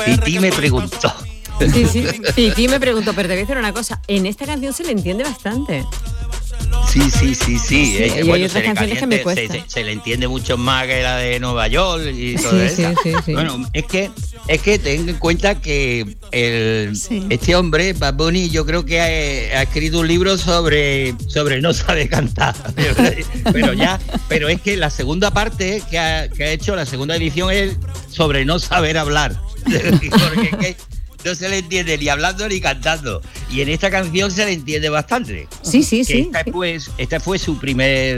Titi me preguntó. Sí, me preguntó, pero te voy a decir una cosa. En esta canción se le entiende bastante. Sí. Y hay otras canciones que me cuestan. Se le entiende mucho más que la de Nueva York y todo eso. Sí. Bueno, es que ten en cuenta que este hombre, Bad Bunny, yo creo que ha escrito un libro sobre no saber cantar. Pero es que la segunda parte que ha hecho, la segunda edición, es sobre no saber hablar. Porque es que no se le entiende ni hablando ni cantando. Y en esta canción se le entiende bastante. Sí. Esta fue su primer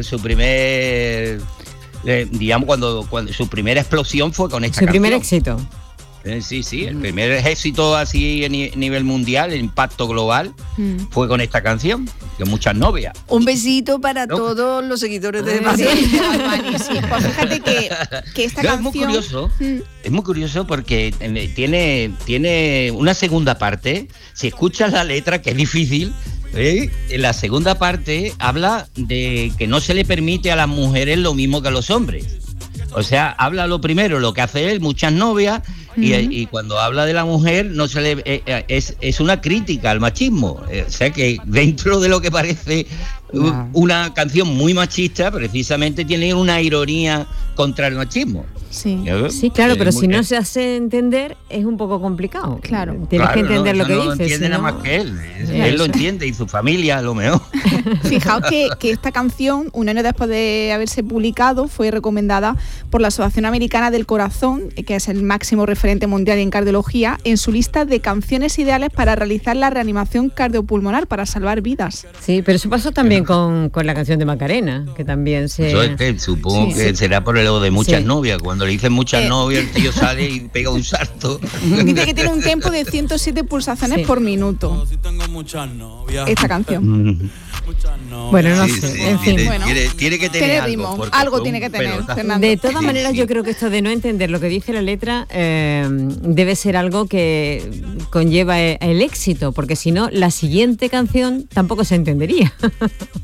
digamos, cuando su primera explosión fue con esta canción. Su primer éxito. Sí, el primer éxito así a nivel mundial, el impacto global, fue con esta canción, que muchas novias. Un besito para todos los seguidores de Albani. Sí, pues fíjate que esta canción... Es muy curioso porque tiene una segunda parte. Si escuchas la letra, que es difícil, en la segunda parte habla de que no se le permite a las mujeres lo mismo que a los hombres. O sea, habla lo primero, lo que hace él, muchas novias, y cuando habla de la mujer no se le es una crítica al machismo. O sea que dentro de lo que parece una canción muy machista, precisamente tiene una ironía contra el machismo. Sí, claro, pero si no se hace entender es un poco complicado. Claro. Tienes que entender lo que dice. No lo entiende nada más que él. Él lo entiende y su familia a lo mejor. Fijaos que esta canción, un año después de haberse publicado, fue recomendada por la Asociación Americana del Corazón, que es el máximo referente mundial en cardiología, en su lista de canciones ideales para realizar la reanimación cardiopulmonar para salvar vidas. Sí, pero eso pasó también con la canción de Macarena, que también se... Eso es que supongo que será por lo de muchas novias. Cuando le dicen muchas novias, el tío sale y pega un salto. Dice que tiene un tempo de 107 pulsaciones por minuto. Esta canción. Bueno, no sé, en fin. Tiene que tener algo tiene que tener, Fernando. De todas maneras, yo creo que esto de no entender lo que dice la letra debe ser algo que conlleva el éxito, porque si no, la siguiente canción tampoco se entendería.